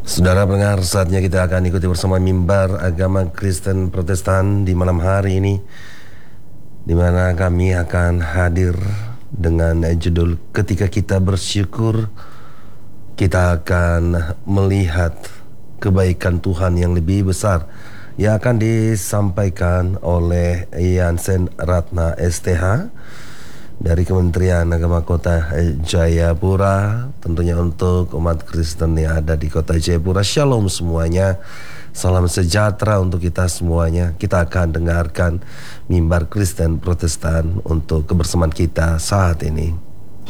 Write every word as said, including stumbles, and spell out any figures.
Saudara pendengar, saatnya kita akan ikuti bersama mimbar agama Kristen Protestan di malam hari ini, di mana kami akan hadir dengan judul Ketika Kita Bersyukur. Kita akan melihat kebaikan Tuhan yang lebih besar yang akan disampaikan oleh Yansen Ratna S T H dari Kementerian Agama Kota Jayapura, tentunya untuk umat Kristen yang ada di Kota Jayapura. Shalom semuanya, salam sejahtera untuk kita semuanya. Kita akan dengarkan mimbar Kristen Protestan untuk kebersamaan kita saat ini.